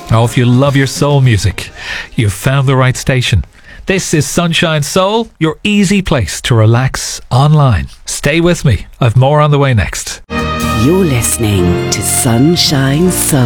Oh, if you love your soul music, you've found the right station. This is Sunshine Soul, your easy place to relax online. Stay with me. I've more on the way next. You're listening to Sunshine Soul